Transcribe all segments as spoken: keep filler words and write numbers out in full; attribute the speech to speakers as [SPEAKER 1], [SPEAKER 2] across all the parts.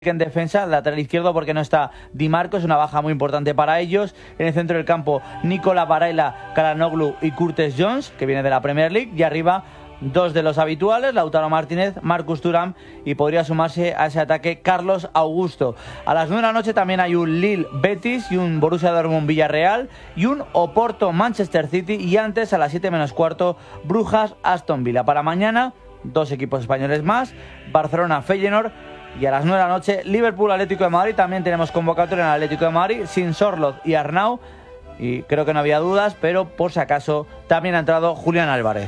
[SPEAKER 1] En defensa, lateral izquierdo porque no está Di Marco, es una baja muy importante para ellos. En el centro del campo, Nicola Barella, Calhanoglu y Curtis Jones, que viene de la Premier League. Y arriba, dos de los habituales, Lautaro Martínez, Marcus Thuram, y podría sumarse a ese ataque Carlos Augusto. A las nueve de la noche también hay un Lille Betis y un Borussia Dortmund Villarreal y un Oporto Manchester City, y antes a las siete menos cuarto Brujas Aston Villa. Para mañana, dos equipos españoles más, Barcelona Feyenoord. Y a las nueve de la noche, Liverpool Atlético de Madrid. También tenemos convocatoria en el Atlético de Madrid, sin Sorloth y Arnau. Y creo que no había dudas, pero por si acaso también ha entrado Julián Álvarez.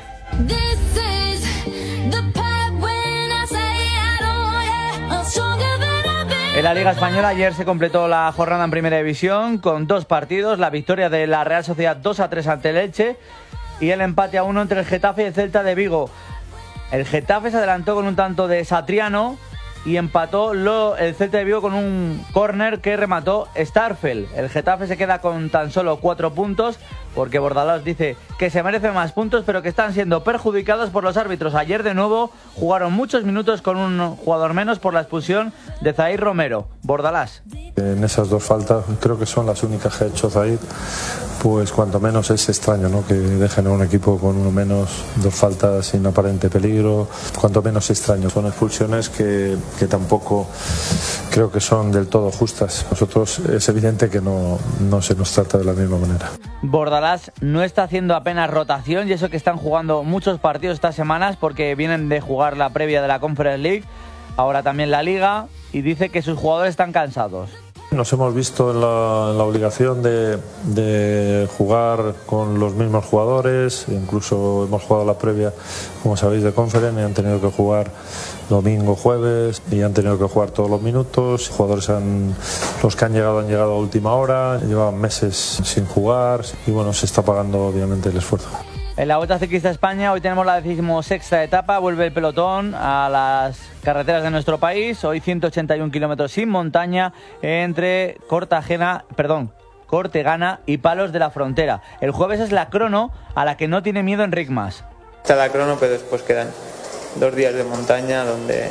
[SPEAKER 1] En la Liga Española ayer se completó la jornada en Primera División con dos partidos. La victoria de la Real Sociedad dos a tres ante el Elche y el empate a uno entre el Getafe y el Celta de Vigo. El Getafe se adelantó con un tanto de Satriano y empató lo, el Celta de Vigo con un córner que remató Starfel. El Getafe se queda con tan solo cuatro puntos porque Bordalás dice que se merecen más puntos, pero que están siendo perjudicados por los árbitros. Ayer de nuevo jugaron muchos minutos con un jugador menos por la expulsión de Zaïr Romero. Bordalás.
[SPEAKER 2] En esas dos faltas creo que son las únicas que ha hecho Zaïr. Pues cuanto menos es extraño, ¿no?, que dejen a un equipo con uno menos, dos faltas sin aparente peligro. Cuanto menos extraño. Son expulsiones que, que tampoco creo que son del todo justas. Nosotros es evidente que no, no se nos trata de la misma manera.
[SPEAKER 1] Bordalás no está haciendo apenas rotación, y eso que están jugando muchos partidos estas semanas porque vienen de jugar la previa de la Conference League, ahora también la Liga, y dice que sus jugadores están cansados.
[SPEAKER 2] Nos hemos visto en la, en la obligación de, de jugar con los mismos jugadores, incluso hemos jugado la previa, como sabéis, de Conference, y han tenido que jugar domingo, jueves, y han tenido que jugar todos los minutos. Los jugadores, han, los que han llegado, han llegado a última hora, llevaban meses sin jugar, y bueno, se está pagando obviamente el esfuerzo.
[SPEAKER 1] En la Vuelta Ciclista España hoy tenemos la decimosexta etapa, vuelve el pelotón a las carreteras de nuestro país. Hoy ciento ochenta y un kilómetros sin montaña entre Cortegana, perdón, Cortegana y Palos de la Frontera. El jueves es la crono a la que no tiene miedo Enric Mas.
[SPEAKER 3] Está la crono, pero después quedan dos días de montaña donde,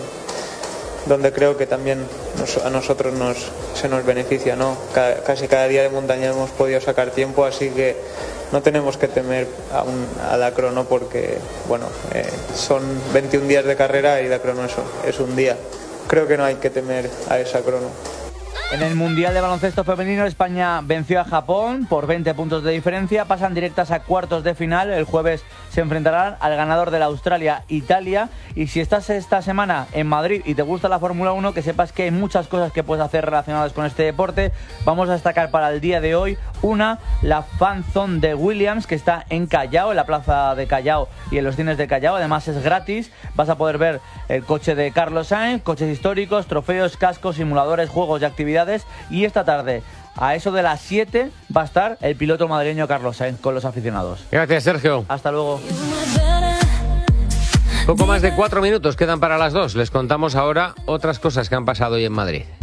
[SPEAKER 3] donde creo que también nos, a nosotros nos, se nos beneficia, ¿no? Cada, casi cada día de montaña hemos podido sacar tiempo, así que no tenemos que temer a, un, a la crono porque, bueno, eh, son veintiún días de carrera y la crono es, es un día. Creo que no hay que temer a esa crono.
[SPEAKER 1] En el Mundial de Baloncesto Femenino, España venció a Japón por veinte puntos de diferencia. Pasan directas a cuartos de final. El jueves se enfrentarán al ganador de la Australia-Italia. Y si estás esta semana en Madrid y te gusta la Fórmula uno, que sepas que hay muchas cosas que puedes hacer relacionadas con este deporte. Vamos a destacar para el día de hoy una, la Fan Zone de Williams, que está en Callao, en la plaza de Callao y en los cines de Callao. Además es gratis. Vas a poder ver el coche de Carlos Sainz, coches históricos, trofeos, cascos, simuladores, juegos y actividades. Y esta tarde, a eso de las siete, va a estar el piloto madrileño Carlos Sainz con los aficionados.
[SPEAKER 4] Gracias, Sergio.
[SPEAKER 1] Hasta luego.
[SPEAKER 4] Poco más de cuatro minutos quedan para las dos. Les contamos ahora otras cosas que han pasado hoy en Madrid.